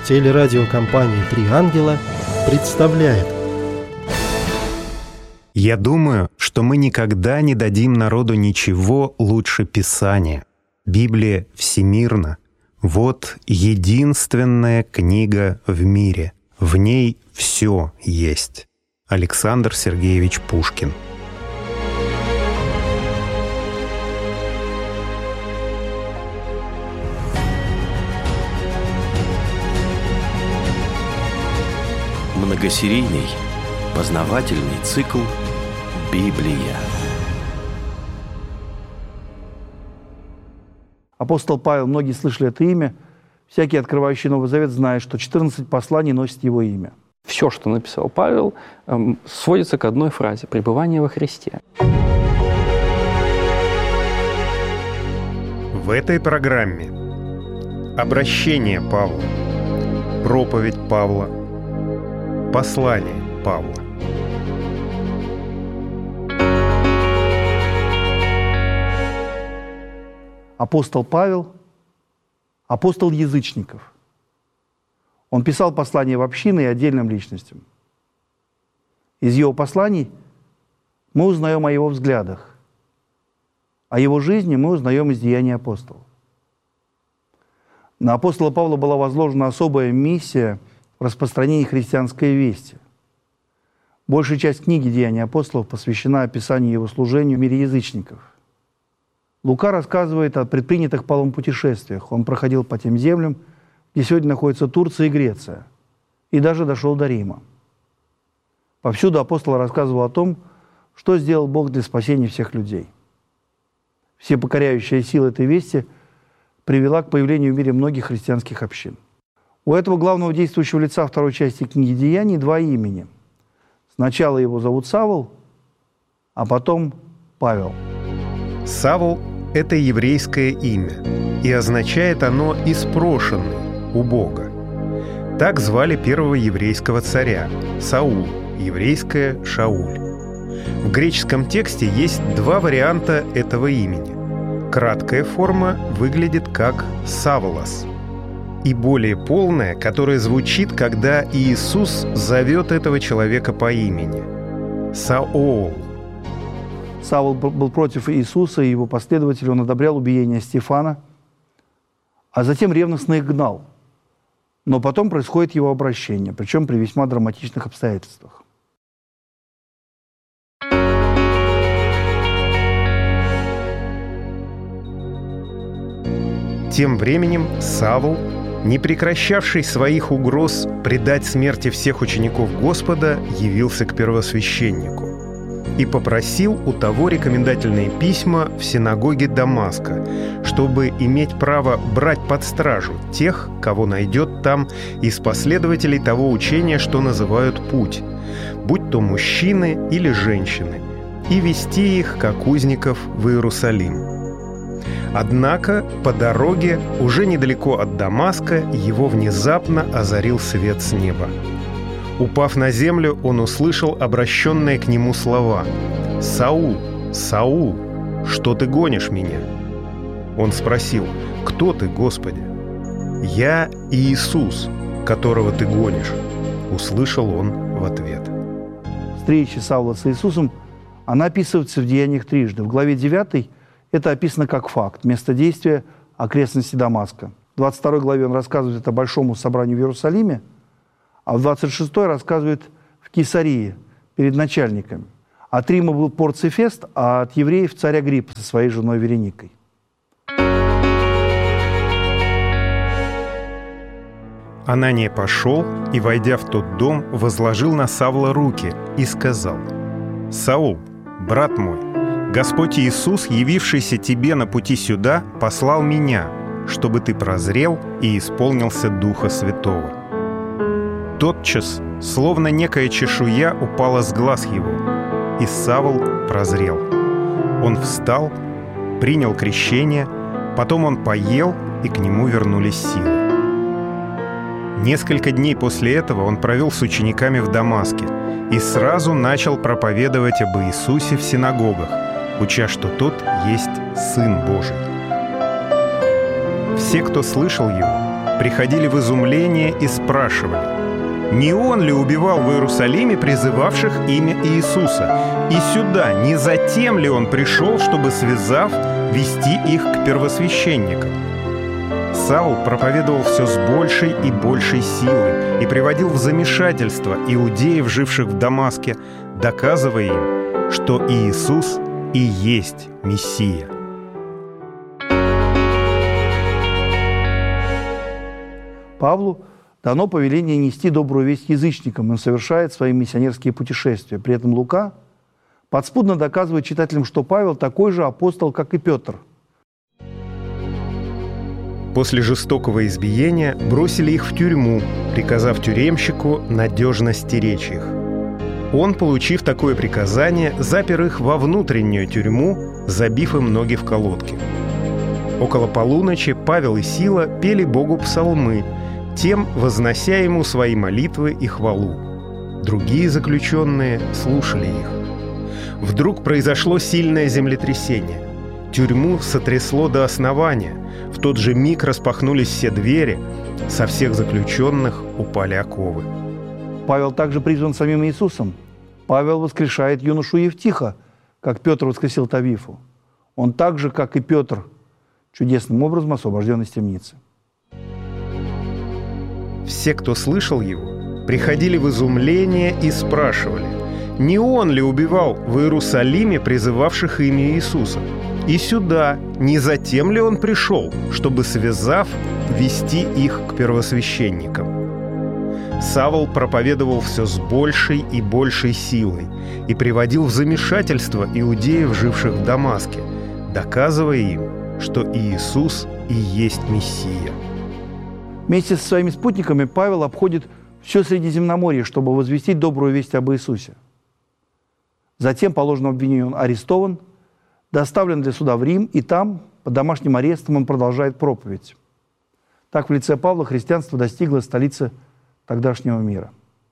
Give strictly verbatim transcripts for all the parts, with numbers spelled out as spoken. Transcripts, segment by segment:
Телерадиокомпания «Три ангела» представляет. Я думаю, что мы никогда не дадим народу ничего лучше Писания. Библия всемирна. Вот единственная книга в мире. В ней все есть. Александр Сергеевич Пушкин. Многосерийный познавательный цикл «Библия». Апостол Павел, многие слышали это имя. Всякий, открывающий Новый Завет, знает, что четырнадцать посланий носит его имя. Все, что написал Павел, сводится к одной фразе – пребывание во Христе. В этой программе обращение Павла, проповедь Павла, послание Павла. Апостол Павел – апостол язычников. Он писал послания в общины и отдельным личностям. Из его посланий мы узнаем о его взглядах. О его жизни мы узнаем из деяний апостолов. На апостола Павла была возложена особая миссия в распространении христианской вести. Большая часть книги «Деяния апостолов» посвящена описанию его служению в мире язычников. Лука рассказывает о предпринятых Павлом путешествиях. Он проходил по тем землям, где сегодня находятся Турция и Греция, и даже дошел до Рима. Повсюду апостол рассказывал о том, что сделал Бог для спасения всех людей. Всепокоряющая сила этой вести привела к появлению в мире многих христианских общин. У этого главного действующего лица второй части книги «Деяний» два имени. Сначала его зовут Савл, а потом Павел. Савл – это еврейское имя, и означает оно «испрошенный» у Бога. Так звали первого еврейского царя – Саул, еврейское Шауль. В греческом тексте есть два варианта этого имени. Краткая форма выглядит как «Савлос», и более полная, которая звучит, когда Иисус зовет этого человека по имени – Саол. Савл был против Иисуса и его последователей, он одобрял убиение Стефана, а затем ревностно их гнал. Но потом происходит его обращение, причем при весьма драматичных обстоятельствах. Тем временем Савл, не прекращавший своих угроз предать смерти всех учеников Господа, явился к первосвященнику и попросил у того рекомендательные письма в синагоге Дамаска, чтобы иметь право брать под стражу тех, кого найдет там из последователей того учения, что называют «путь», будь то мужчины или женщины, и вести их, как узников, в Иерусалим. Однако по дороге, уже недалеко от Дамаска, его внезапно озарил свет с неба. Упав на землю, он услышал обращенные к нему слова: «Саул, Саул, что ты гонишь меня?» Он спросил: «Кто ты, Господи?» «Я Иисус, которого ты гонишь», — услышал он в ответ. Встреча Савла с Иисусом, она описывается в Деяниях трижды. В главе девятой это описано как факт, место действия — окрестности Дамаска. В двадцать второй главе он рассказывает это большому собранию в Иерусалиме, а в двадцать шестой рассказывает в Кесарии перед начальниками. От Рима был Порций Фест, а от евреев царь Агриппа со своей женой Вереникой. Анания пошел и, войдя в тот дом, возложил на Савла руки и сказал: «Саул, брат мой, Господь Иисус, явившийся тебе на пути сюда, послал меня, чтобы ты прозрел и исполнился Духа Святого». Тотчас, словно некая чешуя, упала с глаз его, и Савл прозрел. Он встал, принял крещение, потом он поел, и к нему вернулись силы. Несколько дней после этого он провел с учениками в Дамаске и сразу начал проповедовать об Иисусе в синагогах, уча, что Тот есть Сын Божий. Все, кто слышал Его, приходили в изумление и спрашивали: «Не он ли убивал в Иерусалиме призывавших имя Иисуса? И сюда не затем ли он пришел, чтобы, связав, вести их к первосвященникам?» Савл проповедовал все с большей и большей силой и приводил в замешательство иудеев, живших в Дамаске, доказывая им, что Иисус и есть Мессия. Павлу дано повеление нести добрую весть язычникам, и он совершает свои миссионерские путешествия. При этом Лука подспудно доказывает читателям, что Павел такой же апостол, как и Петр. После жестокого избиения бросили их в тюрьму, приказав тюремщику надежно стеречь их. Он, получив такое приказание, запер их во внутреннюю тюрьму, забив им ноги в колодки. Около полуночи Павел и Сила пели Богу псалмы, тем вознося ему свои молитвы и хвалу. Другие заключенные слушали их. Вдруг произошло сильное землетрясение. Тюрьму сотрясло до основания. В тот же миг распахнулись все двери, со всех заключенных упали оковы. Павел также призван самим Иисусом. Павел воскрешает юношу Евтиха, как Петр воскресил Тавифу. Он так же, как и Петр, чудесным образом освобожден из темницы. Все, кто слышал его, приходили в изумление и спрашивали: «Не он ли убивал в Иерусалиме призывавших имя Иисуса? И сюда не затем ли он пришел, чтобы, связав, вести их к первосвященникам?» Савл проповедовал все с большей и большей силой и приводил в замешательство иудеев, живших в Дамаске, доказывая им, что Иисус и есть Мессия. Вместе со своими спутниками Павел обходит все Средиземноморье, чтобы возвестить добрую весть об Иисусе. Затем, по ложному обвинению, он арестован, доставлен для суда в Рим, и там, под домашним арестом, он продолжает проповедь. Так в лице Павла христианство достигло столицы тогдашнего мира.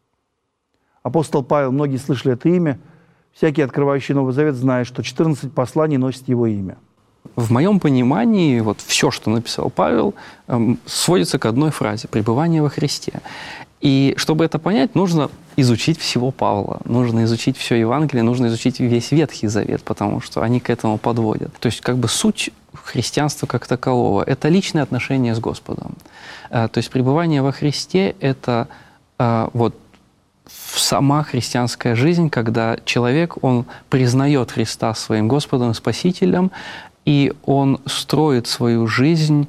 Апостол Павел, многие слышали это имя, всякий, открывающий Новый Завет, знает, что четырнадцать посланий носит его имя. В моем понимании, вот все, что написал Павел, эм, сводится к одной фразе – пребывание во Христе. И чтобы это понять, нужно изучить всего Павла, нужно изучить все Евангелие, нужно изучить весь Ветхий Завет, потому что они к этому подводят. То есть как бы суть христианства как такового – это личное отношение с Господом. То есть пребывание во Христе – это вот сама христианская жизнь, когда человек, он признает Христа своим Господом и Спасителем, и он строит свою жизнь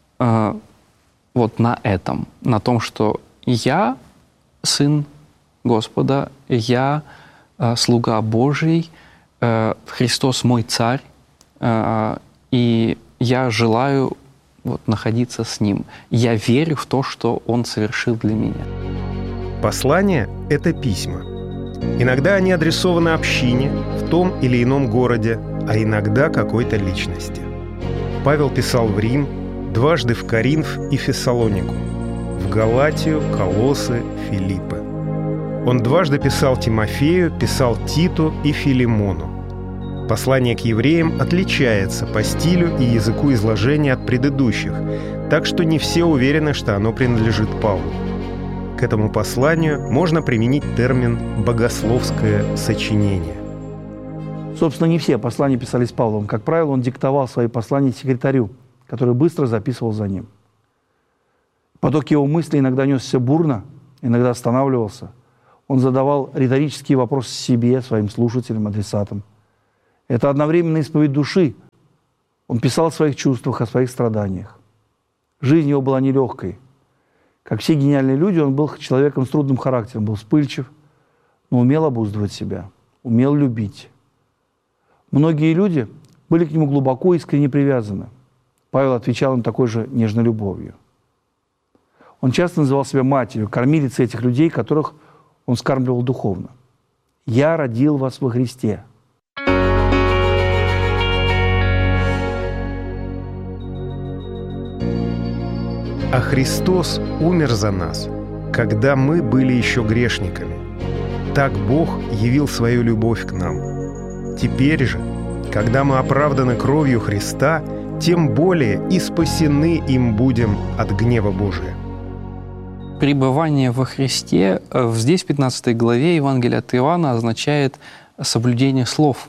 вот на этом, на том, что я сын Господа, я э, слуга Божий, э, Христос мой царь, э, и я желаю вот, находиться с Ним. Я верю в то, что Он совершил для меня. Послания — это письма. Иногда они адресованы общине в том или ином городе, а иногда какой-то личности. Павел писал в Рим, дважды в Коринф и Фессалонику, в Галатию, Колоссы, Филиппы. Он дважды писал Тимофею, писал Титу и Филимону. Послание к евреям отличается по стилю и языку изложения от предыдущих, так что не все уверены, что оно принадлежит Павлу. К этому посланию можно применить термин «богословское сочинение». Собственно, не все послания писались Павлом. Как правило, он диктовал свои послания секретарю, который быстро записывал за ним. Поток его мыслей иногда несся бурно, иногда останавливался. Он задавал риторические вопросы себе, своим слушателям, адресатам. Это одновременно исповедь души. Он писал о своих чувствах, о своих страданиях. Жизнь его была нелегкой. Как все гениальные люди, он был человеком с трудным характером, был вспыльчив, но умел обуздывать себя, умел любить. Многие люди были к нему глубоко и искренне привязаны. Павел отвечал им такой же нежной любовью. Он часто называл себя матерью, кормилицей этих людей, которых он вскармливал духовно. «Я родил вас во Христе». А Христос умер за нас, когда мы были еще грешниками. Так Бог явил свою любовь к нам. Теперь же, когда мы оправданы кровью Христа, тем более и спасены им будем от гнева Божия. Пребывание во Христе э, здесь в пятнадцатой главе Евангелия от Иоанна означает соблюдение слов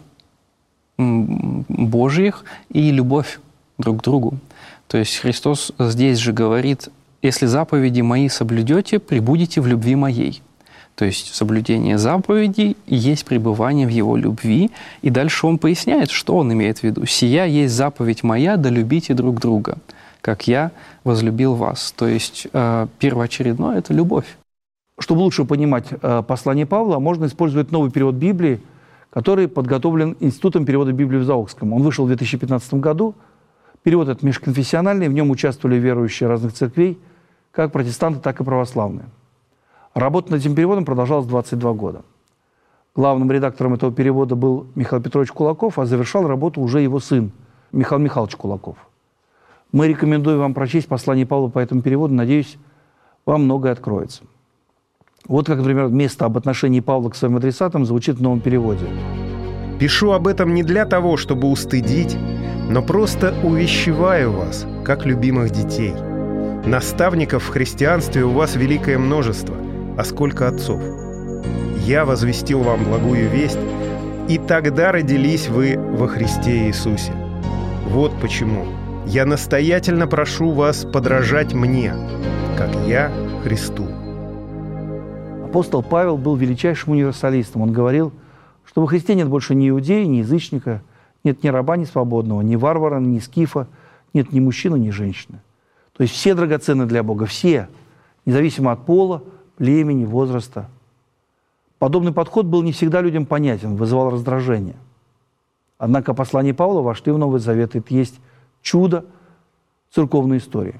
Божьих и любовь друг к другу. То есть Христос здесь же говорит: «Если заповеди мои соблюдете, пребудете в любви моей». То есть соблюдение заповедей есть пребывание в Его любви. И дальше Он поясняет, что Он имеет в виду. «Сия есть заповедь моя, да любите друг друга, как я возлюбил вас». То есть э, первоочередное – это любовь. Чтобы лучше понимать э, послание Павла, можно использовать новый перевод Библии, который подготовлен Институтом перевода Библии в Заокском. Он вышел в две тысячи пятнадцатом году. Перевод этот межконфессиональный, в нем участвовали верующие разных церквей, как протестанты, так и православные. Работа над этим переводом продолжалась двадцать два года. Главным редактором этого перевода был Михаил Петрович Кулаков, а завершал работу уже его сын Михаил Михайлович Кулаков. Мы рекомендуем вам прочесть послание Павла по этому переводу. Надеюсь, вам многое откроется. Вот как, например, место об отношении Павла к своим адресатам звучит в новом переводе. «Пишу об этом не для того, чтобы устыдить, но просто увещеваю вас, как любимых детей. Наставников в христианстве у вас великое множество, а сколько отцов. Я возвестил вам благую весть, и тогда родились вы во Христе Иисусе. Вот почему я настоятельно прошу вас подражать мне, как я Христу». Апостол Павел был величайшим универсалистом. Он говорил, что во Христе нет больше ни иудея, ни язычника, нет ни раба, ни свободного, ни варвара, ни скифа, нет ни мужчины, ни женщины. То есть все драгоценны для Бога, все, независимо от пола, племени, возраста. Подобный подход был не всегда людям понятен, вызывал раздражение. Однако послание Павла вошли в Новый Завет, и это есть чудо церковной истории.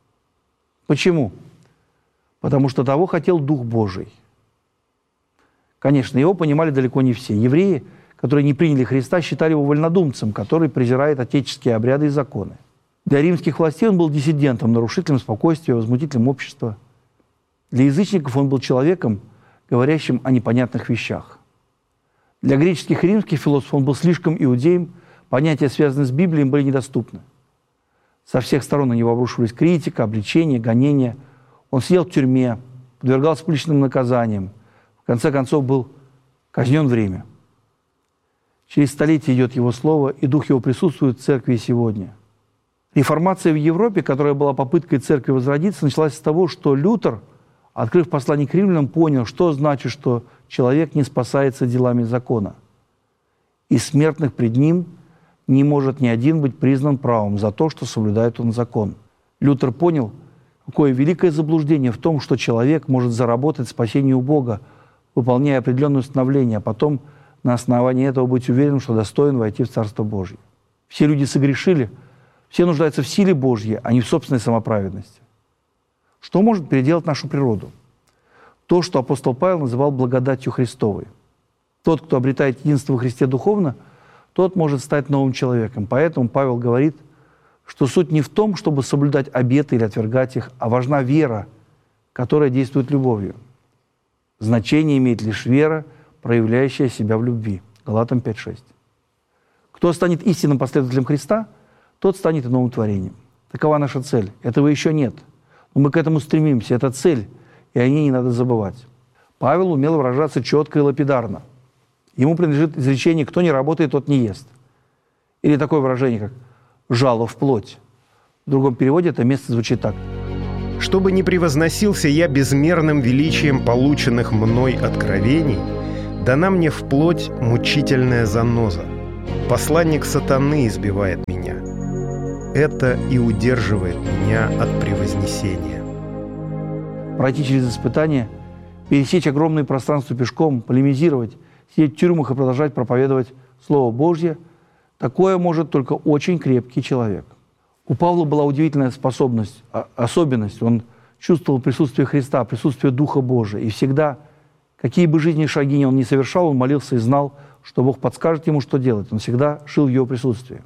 Почему? Потому что того хотел Дух Божий. Конечно, его понимали далеко не все. Евреи, которые не приняли Христа, считали его вольнодумцем, который презирает отеческие обряды и законы. Для римских властей он был диссидентом, нарушителем спокойствия, возмутителем общества. Для язычников он был человеком, говорящим о непонятных вещах. Для греческих и римских философов он был слишком иудеем, понятия, связанные с Библией, им были недоступны. Со всех сторон на него обрушивались критика, обличения, гонения. Он сидел в тюрьме, подвергался публичным наказаниям, в конце концов был казнен в Риме. Через столетия идет его слово, и дух его присутствует в церкви и сегодня. Реформация в Европе, которая была попыткой церкви возродиться, началась с того, что Лютер, открыв послание к римлянам, понял, что значит, что человек не спасается делами закона. И смертных пред ним не может ни один быть признан правым за то, что соблюдает он закон. Лютер понял, какое великое заблуждение в том, что человек может заработать спасение у Бога, выполняя определенные установления, а потом на основании этого быть уверенным, что достоин войти в Царство Божье. Все люди согрешили, все нуждаются в силе Божьей, а не в собственной самоправедности. Что может переделать нашу природу? То, что апостол Павел называл благодатью Христовой. Тот, кто обретает единство во Христе духовно, тот может стать новым человеком. Поэтому Павел говорит, что суть не в том, чтобы соблюдать обеты или отвергать их, а важна вера, которая действует любовью. Значение имеет лишь вера, проявляющая себя в любви. Галатам пять шесть. Кто станет истинным последователем Христа, тот станет и новым творением. Такова наша цель. Этого еще нет. Но мы к этому стремимся. Это цель, и о ней не надо забывать. Павел умел выражаться четко и лапидарно. Ему принадлежит изречение «кто не работает, тот не ест». Или такое выражение, как «жало в плоть». В другом переводе это место звучит так. «Чтобы не превозносился я безмерным величием полученных мной откровений, дана мне вплоть мучительная заноза. Посланник сатаны избивает меня. Это и удерживает меня от превознесения». Пройти через испытания, пересечь огромные пространства пешком, полемизировать, сидеть в тюрьмах и продолжать проповедовать Слово Божье – такое может только очень крепкий человек. У Павла была удивительная способность, особенность. Он чувствовал присутствие Христа, присутствие Духа Божия. И всегда, какие бы жизненные шаги он ни совершал, он молился и знал, что Бог подскажет ему, что делать. Он всегда жил в его присутствии.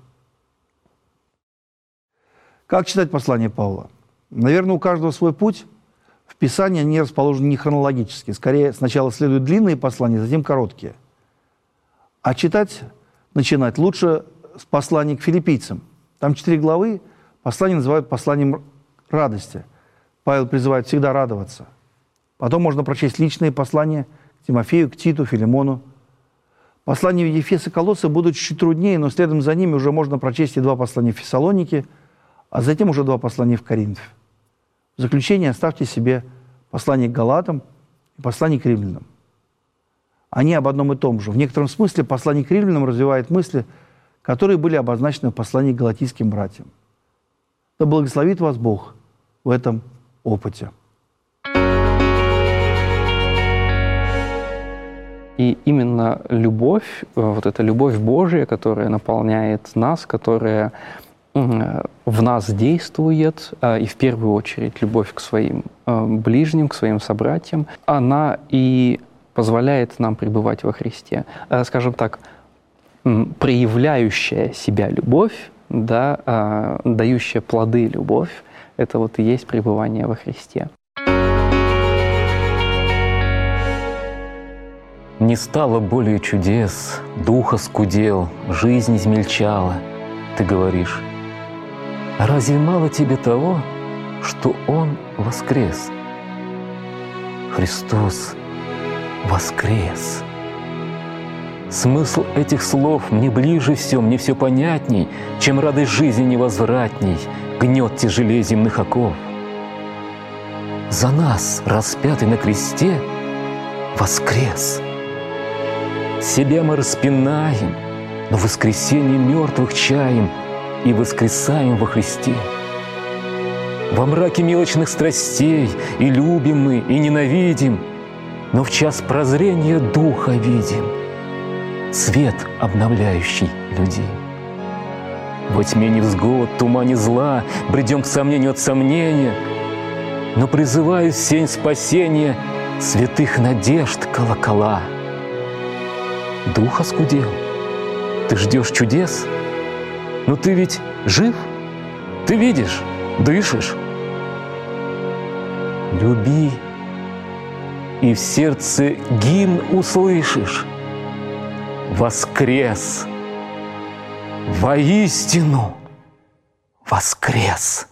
Как читать послание Павла? Наверное, у каждого свой путь. В Писании они расположены не хронологически. Скорее, сначала следуют длинные послания, затем короткие. А читать, начинать лучше с послания к филиппийцам. Там четыре главы, послание называют посланием радости. Павел призывает всегда радоваться. Потом можно прочесть личные послания к Тимофею, к Титу, Филимону. Послания в Ефес и Колоссы будут чуть труднее, но следом за ними уже можно прочесть и два послания в Фессалоники, а затем уже два послания в Коринф. В заключение оставьте себе послание к Галатам и послание к Римлянам. Они об одном и том же. В некотором смысле послание к Римлянам развивает мысли, которые были обозначены в послании к галатийским братьям. Да благословит вас Бог в этом опыте. И именно любовь, вот эта любовь Божия, которая наполняет нас, которая в нас действует, и в первую очередь любовь к своим ближним, к своим собратьям, она и позволяет нам пребывать во Христе. Скажем так, проявляющая себя любовь, да, дающая плоды любовь, это вот и есть пребывание во Христе. Не стало более чудес, дух оскудел, жизнь измельчала. Ты говоришь, а разве мало тебе того, что Он воскрес? Христос воскрес. Смысл этих слов мне ближе все, мне все понятней, чем радость жизни невозвратней, гнет тяжелее земных оков. За нас, распятый на кресте, воскрес. Себя мы распинаем, но воскресение мертвых чаем и воскресаем во Христе. Во мраке мелочных страстей и любим мы, и ненавидим, но в час прозрения Духа видим, свет, обновляющий людей. Во тьме невзгод, тумане зла бредем к сомнению от сомнения, но призываю сень спасения святых надежд колокола. Дух оскудел. Ты ждешь чудес? Но ты ведь жив? Ты видишь, дышишь? Люби, и в сердце гимн услышишь. Воскрес! Воистину воскрес!